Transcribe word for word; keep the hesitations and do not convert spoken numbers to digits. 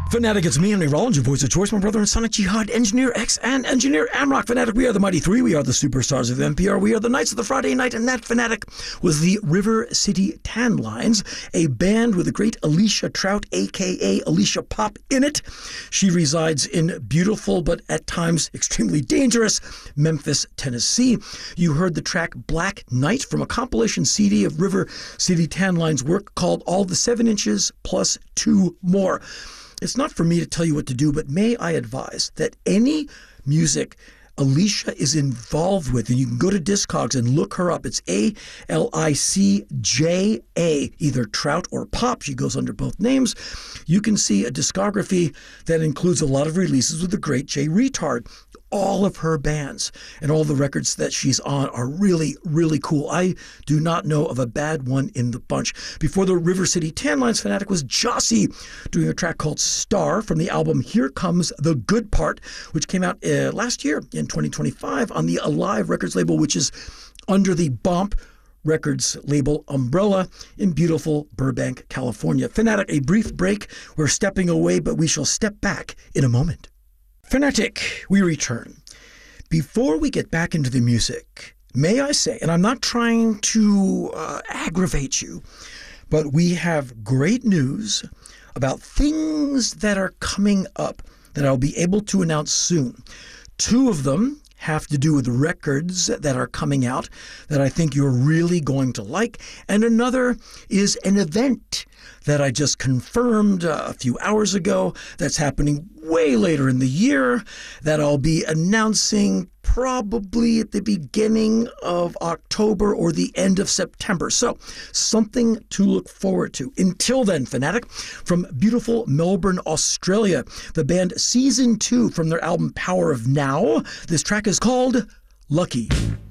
Fanatic, it's me, Henry Rollins, your voice of choice, my brother and Sonic Jihad, Engineer X, and Engineer Amrock. Fanatic, we are the Mighty Three, we are the superstars of N P R, we are the Knights of the Friday Night, and that, Fanatic, was the River City Tan Lines, a band with the great Alicia Trout, a k a. Alicia Pop, in it. She resides in beautiful, but at times extremely dangerous, Memphis, Tennessee. You heard the track Black Night from a compilation C D of River City Tan Lines' work called All the Seven Inches Plus Two More. It's not for me to tell you what to do, but may I advise that any music Alicia is involved with, and you can go to Discogs and look her up. It's A L I C J A, either Trout or Pop. She goes under both names. You can see a discography that includes a lot of releases with the great Jay Retard. All of her bands and all the records that she's on are really, really cool. I do not know of a bad one in the bunch. Before the River City Tan Lines, Fanatic was Jossie doing a track called Star from the album Here Comes the Good Part, which came out uh, last year in twenty twenty-five on the Alive Records label, which is under the Bomp Records label umbrella in beautiful Burbank, California. Fanatic, a brief break. We're stepping away, but we shall step back in a moment. Fanatic, we return. Before we get back into the music, may I say, and I'm not trying to uh, aggravate you, but we have great news about things that are coming up that I'll be able to announce soon. Two of them have to do with records that are coming out that I think you're really going to like, and another is an event that I just confirmed uh, a few hours ago that's happening way later in the year that I'll be announcing probably at the beginning of October or the end of September. So something to look forward to. Until then, Fanatic, from beautiful Melbourne, Australia, the band Season two from their album Power of Now. This track is called Lucky.